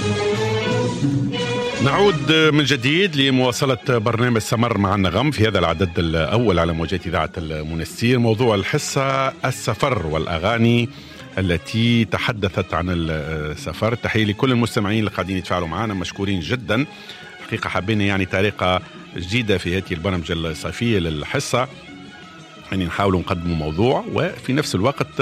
نعود من جديد لمواصلة برنامج سمر مع النغم في هذا العدد الأول على موجات إذاعة المنستير. موضوع الحصة السفر والأغاني التي تحدثت عن السفر. تحية لكل المستمعين اللي قاعدين يتفاعلوا معنا، مشكورين جدا. حقيقة حابين يعني طريقة جديدة في هذه البرامج الصيفية للحصة، يعني نحاول نقدم موضوع وفي نفس الوقت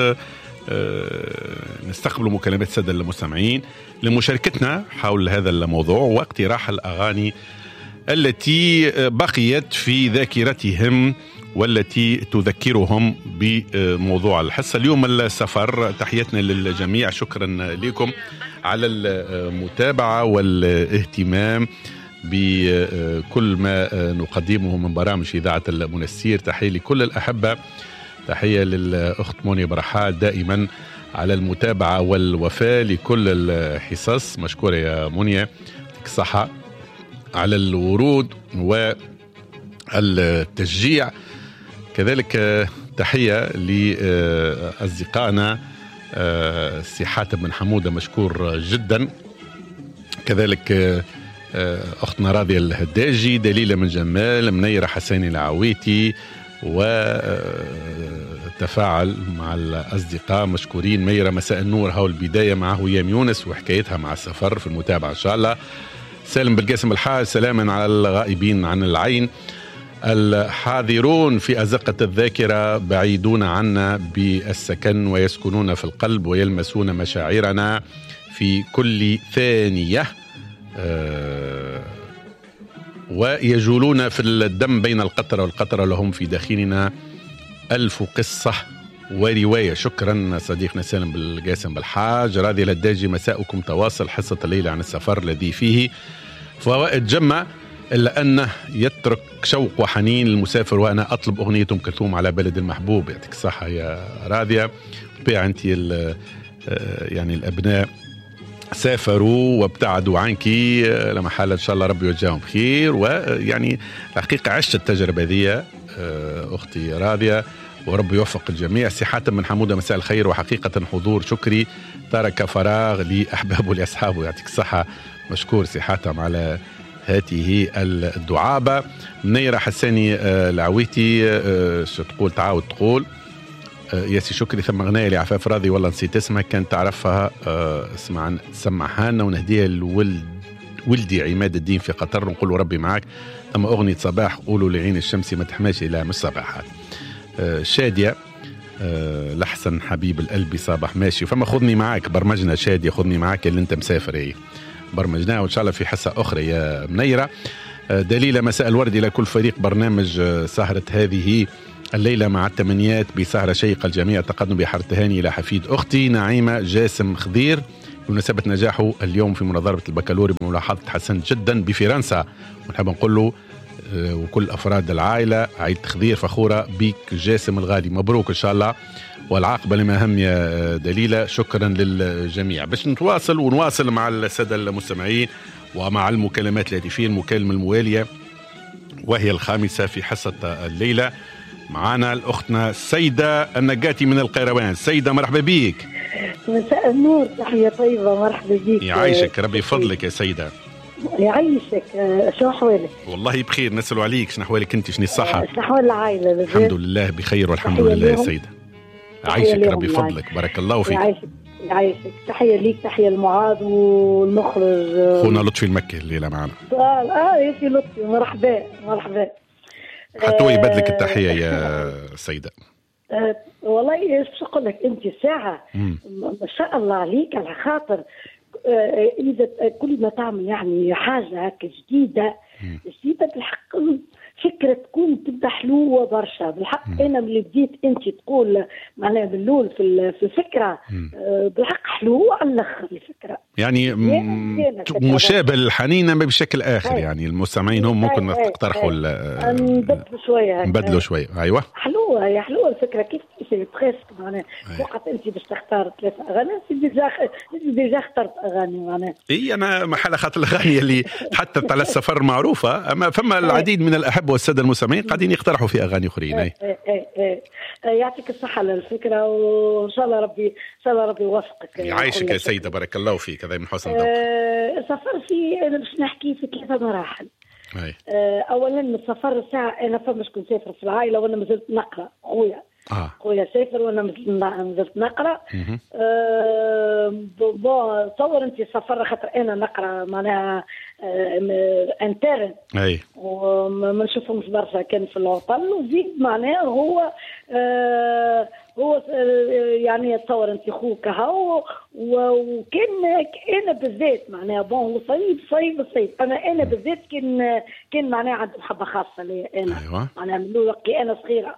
نستقبل مكالمات السادة المستمعين لمشاركتنا حول هذا الموضوع واقتراح الأغاني التي بقيت في ذاكرتهم والتي تذكرهم بموضوع الحصة اليوم السفر. تحياتنا للجميع، شكرا لكم على المتابعة والاهتمام بكل ما نقدمه من برامج إذاعة المنستير. تحية لكل الأحبة، تحية للأخت مونيا برحال دائما على المتابعة والوفاء لكل الحصص. مشكورة يا مونيا، يعطيك الصحة على الورود والتشجيع. كذلك تحية لأصدقائنا سي حاتم بن حمودة، مشكور جدا. كذلك أختنا راضية الهداجي، دليلة من جمال، منيرة حسيني العويتي، وتفاعل مع الأصدقاء مشكورين. ميرة مساء النور، هاو البداية معه يام يونس وحكايتها مع السفر في المتابعة إن شاء الله. سالم بالقاسم الحاج، سلاما على الغائبين عن العين، الحاضرون في أزقة الذاكرة، بعيدون عنا بالسكن ويسكنون في القلب ويلمسون مشاعرنا في كل ثانية، ويجولون في الدم بين القطرة والقطرة، لهم في داخلنا ألف قصة ورواية. شكرا صديقنا سالم بالقاسم بالحاج. راضي للداجي، مساءكم تواصل حصة الليلة عن السفر الذي فيه فوائد جمة، إلا أنه يترك شوق وحنين للمسافر، وأنا أطلب أغنية أم كلثوم على بلد المحبوب. يعطيك الصحة يا راضية. بيع أنت يعني الأبناء سافروا وابتعدوا عنك، لما حال إن شاء الله ربي يوجههم خير. ويعني الحقيقة عشت التجربة ذي أختي راضية، وربي يوفق الجميع. سي حاتم بن حمودة، مساء الخير، وحقيقة حضور شكري ترك فراغ لأحبابه لأصحابه. يعطيك الصحة، مشكور سي حاتم على هاته الدعابة. منيرة حساني العويتي، شو تقول تعاود تقول يا سي شكري، ثم أغنية لعفاف راضي والله نسيت اسمها، كان تعرفها سمعها لنا ونهديها ولدي عماد الدين في قطر، ونقول له ربي معك. ثم أغنية صباح، قولوا لعين الشمس ما تحماش إلى مش صباحات. شادية لحسن حبيب القلب صباح ماشي، فما خذني معك برمجنا شادية، خذني معك اللي انت مسافر. ايه برمجناه وإن شاء الله في حصة أخرى يا منيرة. دليلة مساء الورد إلى كل فريق برنامج سهرة هذه الليلة، مع التمنيات بسهرة شيقة الجميع. تقدم بحرتهاني إلى حفيد أختي نعيمة جاسم خضير بمناسبة نجاحه اليوم في مناظرة البكالوري بملاحظة حسن جدا بفرنسا، ونحب نقول له وكل أفراد العائلة عيد خضير فخورة بك جاسم الغالي، مبروك إن شاء الله والعاقبة لما هم يا دليلة. شكرا للجميع. باش نواصل مع السادة المستمعين ومع المكالمات الهاتفية. المكالمة الموالية وهي الخامسة في حصة الليلة، معنا الأختنا سيدة النقاتي من القيروان. سيدة مرحبا بيك. مساء النور، تحية طيبة، مرحبا بيك. يعيشك، ربي يفضلك يا سيدة. يعيشك. شو أحوالك؟ والله بخير، نسألوا عليك. شنو أحوالك أنت؟ شنو الصحة؟ شنو أحوال العائلة؟ الحمد لله بخير والحمد لله يا سيدة. يعيشك، ربي يفضلك، بارك الله فيك. يعيشك. تحية ليك، تحية المعاذ والمخرج خونا لطفي المكي الليلة معنا. يا سي لطفي، مرحبا مرحبا. حتى يبدلك التحية يا سيدة. والله ايش اقول لك، انت ساعه ما شاء الله عليك، على خاطر اذا كل ما تعمل يعني حاجه هكا جديده بالحق فكره تكون تبدا حلوه برشا بالحق. انا ملي بديت انت تقول معناها باللول في الفكره بالحق حلوه على الاخر الفكره، يعني مشابه الحنينه بشكل اخر. يعني المستمعين هم ممكن تقترحوا نبدلوا شويه ايوه حلوه، يا حلوه الفكره. كيف سي بريسك معناها فقط انت باش تختار 3 اغاني ديجا اخترت اغاني معناها. اي انا محل خاطر الاغاني اللي حتى على السفر معروفه، اما فما العديد من الاحبه والساده المستمعين قاعدين يقترحوا في اغاني اخرين. يعطيك الصحه على الفكره، وان شاء الله ربي يوفقك. يعيشك يا سيده، بارك الله فيك، هذا من حسن ذوق. السفر انا باش نحكي في 3 مراحل. اولا السفر الساعه انا فماش كنت سافر في العائله وانا مازلت نقرا، خويا سافر وانا مازلت نقرا. تصور انت السفر خاطر انا نقرا معناها انترن وما نشوفهمش برشا، كان في العطل وزيد معناها هو يعني تصور انت خوك هاو وكان انا بالذات معناها بون صعيب انا بالذات كان معناها عندي محبه خاصه لي انا. معناها من وقت انا صغيره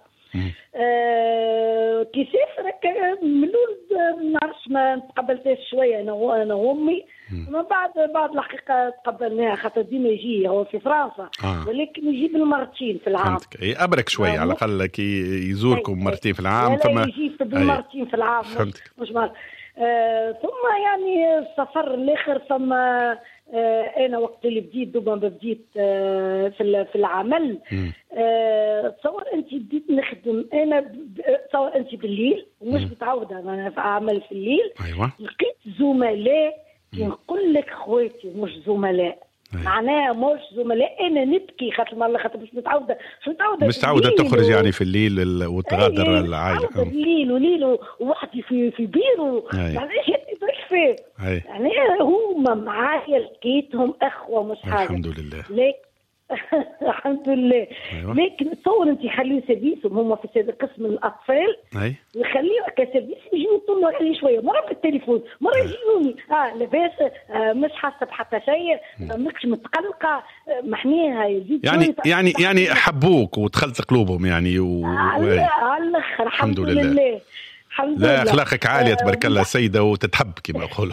كي سافر من الأول ما نعرفش، ما تقبلتش شويه انا وامي. ومن بعد الحقيقه تقبلناها خاطر ديما يجي هو في فرنسا ولكن يجي بالمرتين في العام. ابرك شويه على الاقل كي يزوركم مرتين في العام. ثم يجي بالمرتين في العام مش ثم يعني السفر الاخر ثم انا وقت اللي بديت في العمل. تصور انت بديت نخدم انا تصور انت بالليل ومش متعوده انا في عمل في الليل. لقيت زملاء نقول لك خواتي مش زملاء معناها مش زملاء، انا نبكي خاطر مش متعوده تخرج يعني في الليل وتغادر العائله. الليل ووحدي في بيرو يعني فيه يعني هما معايا لقيتهم اخوه مش حاجه الحمد لله. الحمد لله. لكن تصور انت يخليوا سيرفيسهم هم في قسم الاطفال ويخليوا كسيرفيس يجيوا يطلوا عليه شويه، مره بالتليفون مره يجيوني لاباس مش حاسه بحتى شيء ماكش متقلقه محنيها يزيد يعني حبوك ودخلت قلوبهم يعني على الاخر الحمد لله. لا اخلاقك عاليه تبارك الله سيده وتتحب كما يقولوا.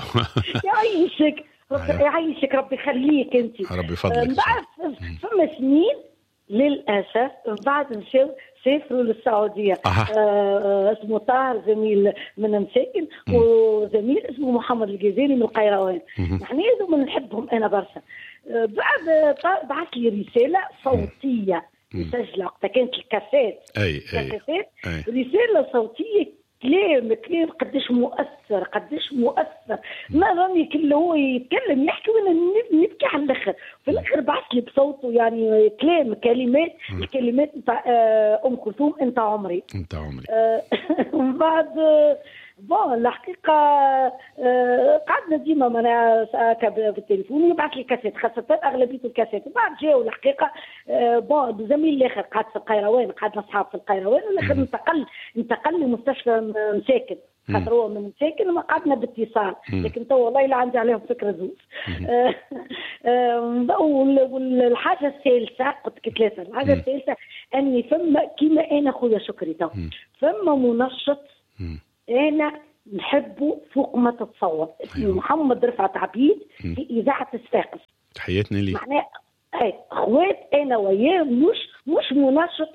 يعيشك ربي يخليك انت ربي يفضلك. فما سنين للاسف بعد سافروا للسعوديه. اسمه طاهر زميل من مساكن وزميل اسمه محمد الجزيري من القيروان. نحن هذوما نحبهم انا برشا. بعد بعث لي رساله صوتيه مسجله وقتها كانت الكاسيت. رساله صوتيه كلام قديش مؤثر ما راني كل هو يتكلم يحكي وانا نبكي على الاخر. في الاخر بعث لي بصوته يعني الكلمات نتاع ام كلثوم انت عمري. من بعد الحقيقه قعدنا ديما معنا بالتليفون يبعث لي كاسيت خاصه اغلبيه الكاسيت. بعد جاوا الحقيقه زميل الاخر قعد في القيروان، قعدنا اصحاب في القيروان والاخر انتقل لمستشفى مساكن خاطر هو من مساكن وما قعدنا باتصال. لكن تو والله لا عندي عليهم فكره زوز. والحاجه الثالثه قلت 3 الحاجه الثالثه اني فما كيما انا خويا شكري تو فما منشط أنا نحبه فوق ما تتصور اسمه محمد رفعت عبيد في إذاعة صفاقس. تحياتنا لي معناه اخوات انا وياه مش منشط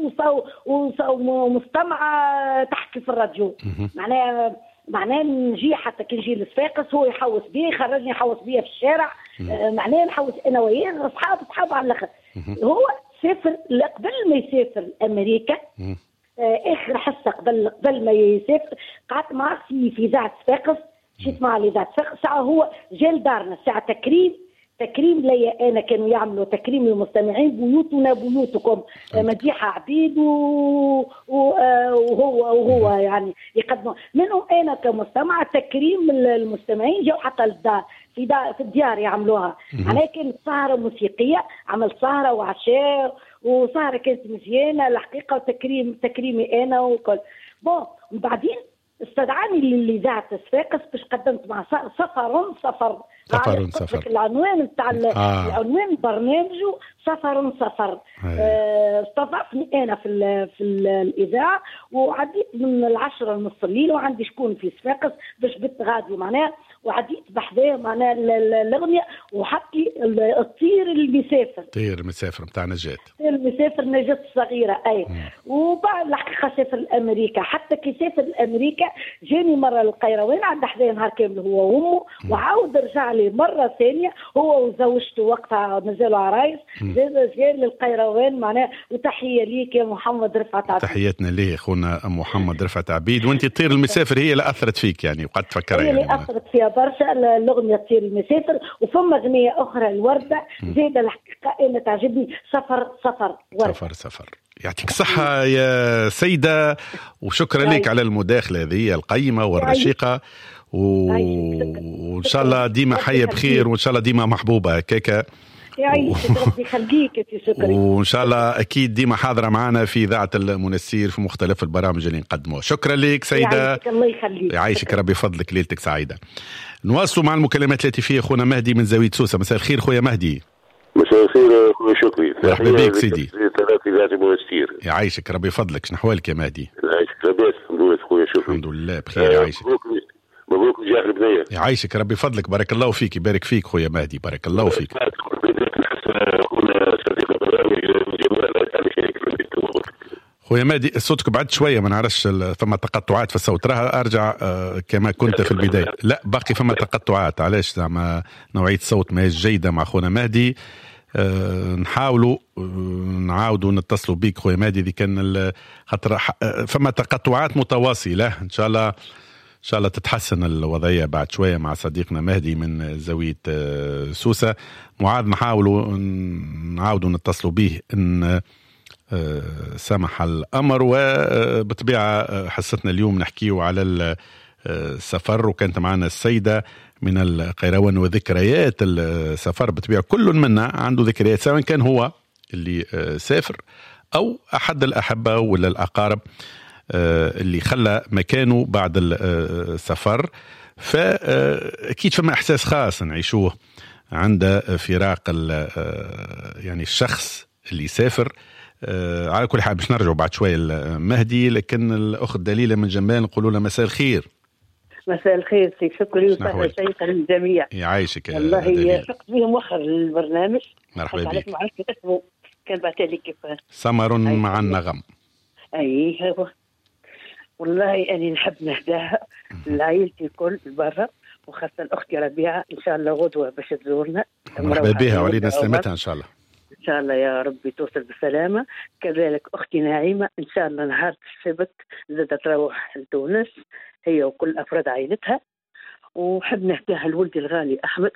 ومستمعه تحكي في الراديو. معناه نجي حتى كي نجي لصفاقس هو يحوس بيه خرجني يحوس بيه في الشارع. معناه نحوس انا وياه اصحاب على الاخر. هو سافر قبل ما يسافر امريكا اخر حصه قبل ما يسافر قعدت معاه في اذاعه صفاقس. مشيت معاه لاذاعه صفاقس ساعه هو جا لدارنا ساعه تكريم ليا انا. كانوا يعملوا تكريم للمستمعين بيوتنا بيوتكم مديحه عبيد وهو يعني يقدموا منهم انا كمستمع تكريم المستمعين جاوا حتى للدار في الديار يعملوها. معناها كانت سهره موسيقيه عملت سهره وعشاء وسهره كانت مزيانه الحقيقه تكريمي انا وكل وبعدين استدعاني لإذاعة صفاقس باش قدمت مع سفر العنوان تاع العنوان برنامجه سفر. استضافني انا في الاذاعه وعديت من 10:30 الليل وعندي شكون في صفاقس باش بت غادي معناها وعديت بحذاه معناها الاغنيه وحكي الطير اللي مسافر طير مسافر نتاع نجاة المسافر نجت صغيره اي. وبعد الحقيقه سافر لامريكا، حتى كي سافر لامريكا جاني مره للقيروان عند حدايا نهار كامل هو وامه، وعاود رجع لي مره ثانيه هو وزوجته وقتها مازالوا عرايس، زاد جاء للقيروان معناها. وتحيه ليك يا محمد رفعت عبيد. تحياتنا ليه اخونا محمد رفعت عبيد. وانت طير المسافر هي اللي اثرت فيك يعني وقعدت تفكرها؟ هي اللي اثرت فيها برشا الاغنيه طير المسافر. وفما اغنيه اخرى الورده زاده الحقيقه انا تعجبني، سفر سفر ورده. سفر. يعطيك الصحة يا سيدة، وشكرا لك على المداخلة هذه القيمة والرشيقة، وإن شاء الله ديما حية بخير، وإن شاء الله ديما محبوبة هكاكا. يعيشك ربي يخليك يا شكرا. وإن شاء الله أكيد ديما حاضرة معنا في إذاعة المنسير في مختلف البرامج اللي نقدموها. شكرا لك سيدة. يعيشك الله يخليك. يعيشك ربي فضلك، ليلتك سعيدة. نواصل مع المكالمات التي فيها أخونا مهدي من زاوية سوسة. مساء الخير خويا مهدي. مساء الخير خويا شكري. مرحبا بك سيدي. يعيشك ربي فضلك. شنو احوالك يا مهدي؟ يعيشك لاباس الحمد لله خويا شكري. الحمد لله بخير. يعيشك. مبروك نجاح البداية. يعيشك ربي فضلك. بارك الله فيك. يبارك فيك خويا مهدي. بارك الله فيك. خويا مهدي صوتك بعد شويه، ما نعرفش ثم تقطعات في الصوت. راها ارجع كما كنت في البدايه. لا باقي فما تقطعات. علاش؟ زعما نوعيه الصوت ما جيده مع خونا مهدي. نحاولوا نعاودوا نتصلوا بيك خويا مهدي اذا كان خاطر فما تقطعات متواصله. ان شاء الله تتحسن الوضعيه بعد شويه مع صديقنا مهدي من زاويه سوسه. معاذ نحاولوا نعاودوا نتصلوا به ان سمح الأمر. وبطبيعة حصتنا اليوم نحكيو على السفر، وكانت معنا السيدة من القيروان وذكريات السفر. بطبيعة كل منا عنده ذكريات، سواء كان هو اللي سافر أو أحد الأحبة ولا الأقارب اللي خلى مكانه بعد السفر. فأكيد فما إحساس خاص نعيشوه عند فراق يعني الشخص اللي سافر. على كل حال باش نرجعوا بعد شويه المهدي، لكن الاخت دليله من جمال نقولوا لها مساء الخير. مساء الخير سي شكري وسهلا شيخا للجميع. يعيشك يا والله هي شقت بهم مؤخر البرنامج. مرحبا بك. ما عرفت اسمه، كان بعتلي كيف سمر مع النغم. اي هو والله اني نحب نهداها لعائلتي الكل برا، وخاصه اختي ربيعه ان شاء الله غدوه باش تزورنا. مرحبا بها وعلينا سلامتها ان شاء الله. إن شاء الله يا ربي توصل بالسلامة. كذلك أختي نعيمة إن شاء الله نهار السبت زادة تروح لتونس هي وكل أفراد عائلتها. وحب نهداها لولدي الغالي أحمد.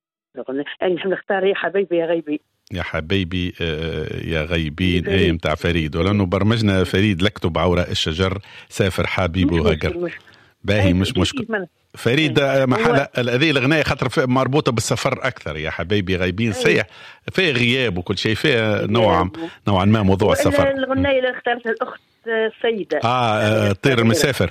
يعني نحب نختار يا حبيبي يا غيبي. يا حبيبي يا غيبين اي متاع فريد، ولأنه برمجنا فريد لكتب عوراء الشجر سافر حبيبه هجر. باهي مش مشكل. فريد محل هذه الأغنية خاطر مربوطة بالسفر أكثر. يا حبيبي غايبين صحيح فيها غياب وكل شيء، فيها نوعا ما موضوع السفر. الأغنية اللي اختارتها الأخت السيدة طير المسافر.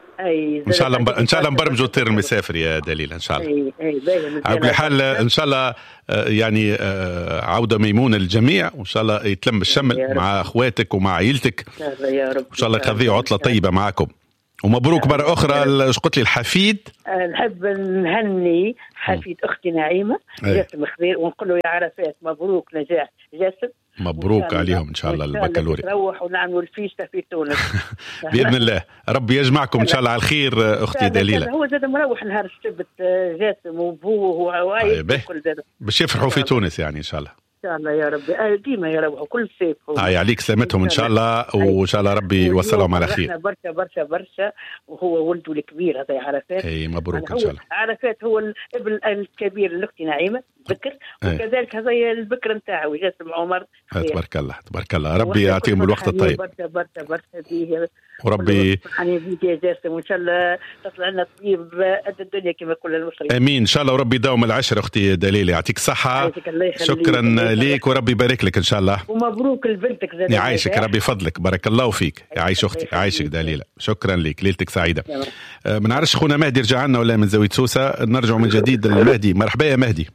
أي إن شاء الله نبرمجوا طير المسافر يا دليل إن شاء الله. على كل حال إن شاء الله يعني عودة ميمونة للجميع، وإن شاء الله يتلم الشمل مع أخواتك ومع عائلتك. إن شاء الله يقضيوا عطلة طيبة معكم. ومبروك مرة أخرى. قلت لي الحفيد. نحب نهني حفيد أختي نعيمة جاسم خضير، ونقول له يا عرفات مبروك نجاح جاسم. مبروك عليهم إن شاء الله البكالوريا. نروح ونعملوا الفيشة في تونس بإذن الله. ربي يجمعكم إن شاء الله على الخير أختي دليلة. هو زاد مروح نهار السبت جاسم وبوه وعائلته كل زاد باش يفرحوا في تونس يعني إن شاء الله. إن شاء الله يا ربي ديما يروحوا كل صيف. عليك سلامتهم إن شاء الله، وإن شاء الله ربي يوصلهم على خير. برشا برشا برشا. وهو ولده الكبير هذا عرفات. أي مبروك إن شاء الله. عرفات هو الابن الكبير لأختي نعيمة بكر، وكذلك هذا البكر نتاعو جاسم عمر. تبارك الله تبارك الله. ربي يعطيهم الوقت الطيب. برشا برشا برشا فيه. وربي يعني بيك يا جاسم، وإن شاء الله تطلع لنا طيب قد الدنيا كما كل المصريين. امين ان شاء الله. وربي يداوم العشره اختي دليل. يعطيك الصحه. شكرا ليك وربي يبارك لك ان شاء الله. ومبروك لبنتك زاد. يعيشك ربي فضلك. بارك الله فيك. يعيش اختي يعيشك دليله. شكرا لك ليلتك سعيده. ما نعرفش خونا مهدي رجع لنا ولا من زاويه سوسه. نرجع من جديد للمهدي. مرحبا يا مهدي.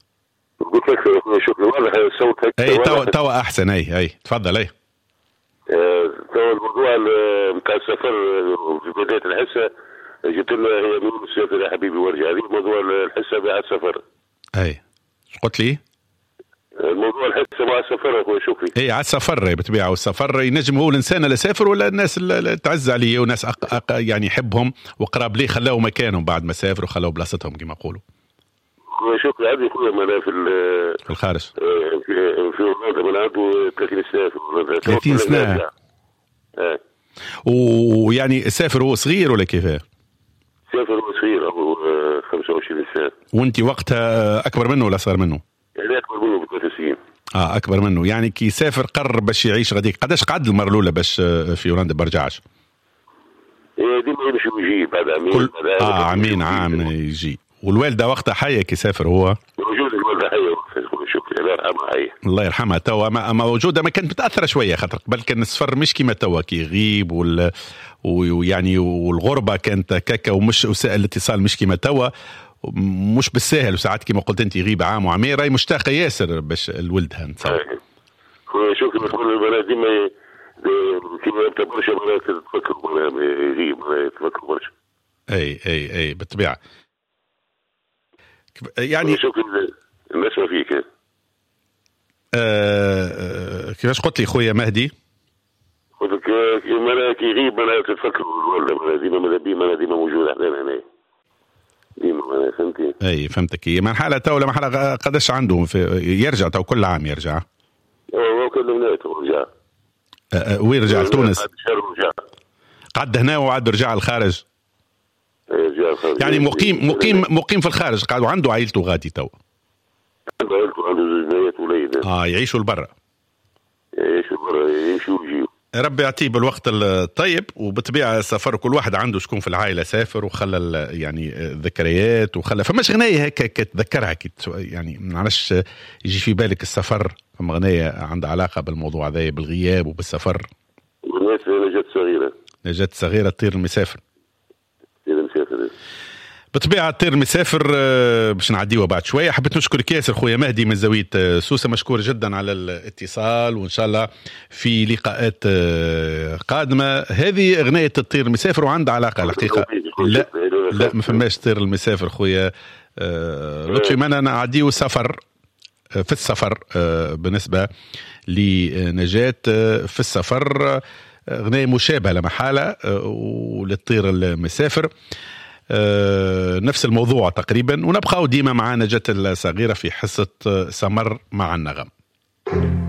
قلت لك شكرا واضح الصوت اي توا احسن. اي تفضل. اي تو الموضوع نتاع السفر في بدايه الحصه جبت لنا هي من مسافر يا حبيبي وارجع. هذه موضوع الحصه بعد السفر. اي قلت لي الموضوع الحصه مع السفر هو شكري. اي على السفر بتبيعه، والسفر ينجم هو الانسان اللي سافر ولا الناس اللي تعز عليه وناس يعني يحبهم وقراب ليه خلاو مكانهم بعد ما سافروا وخلاو بلاصتهم كما يقولوا. هو شكري عندي خويا مالا في الخارج في هولندا من عنده 30 سنة. 30 سنة. ويعني سافر هو صغير ولا كيفاه؟ سافر هو صغير أبو 25 سنة. وانت وقتها أكبر منه ولا أصغر منه؟ يعني أكبر منه ب3 سنين. أكبر منه، يعني كي سافر قرر باش يعيش غاديك. قداش قعد المرة الأولى باش في هولندا برجعش؟ ديما يمشي ويجي بعد عامين. عامين عام يجي. والوالدة وقتها حية كي سافر هو؟ موجودة الوالدة حية شكري الله يرحمها حية. الله يرحمها توا موجودة. ما كانت متأثرة شوية خاطر قبل كان السفر مش كيما توا كي يغيب ويعني والغربة كانت كاكا ومش وسائل الاتصال مش كيما توا مش بالساهل، وساعات كيما قلت انت يغيب عام وعامين راهي مشتاقة ياسر باش لولدها نتصور. شكري بتقول البنات ديما كيما انت برشا بنات تفكروا يغيب تفكروا برشا. اي بالطبيعة يعني شكري الناس ما فيك. كيفاش قلت لي خويا مهدي؟ قلت لك كي يغيب انا تفكروا ولا ديما موجود احنا هنا ديما فهمتي. اي فهمتك. ما حاله تو لما حاله قداش عنده يرجع تو كل عام يرجع؟ هو كل بناته رجع. وين رجع؟ لتونس. قعد هنا وعاد رجع الخارج. يعني مقيم في الخارج قاعد وعنده عائلته غادي تو. عنده زوجات وليد. يعيشوا لبرا. يمشوا ويجيوا. ربي يعطيه بالوقت الطيب. وبالطبيعة السفر كل واحد عنده شكون في العائلة سافر وخلى يعني ذكريات وخلى فماش غنية هكا كتذكرها يعني معلش يجي في بالك السفر. فما غنية عندها علاقة بالموضوع هذا بالغياب وبالسفر. والناس نجاة صغيرة طير المسافر. بالطبيعة طير مسافر باش نعديوها بعد شوية. حبيت نشكرك ياسر خويا مهدي من زاوية سوسة، مشكور جدا على الاتصال، وإن شاء الله في لقاءات قادمة. هذه أغنية الطير المسافر وعندها علاقة الحقيقة. لا ما فماش طير المسافر خويا لطفي. ما نعديو سفر في السفر بالنسبة لنجاة في السفر. أغنية مشابهة لمحالة وللطير المسافر نفس الموضوع تقريبا. ونبقى ديما مع نجاة الصغيرة في حصة سمر مع النغم.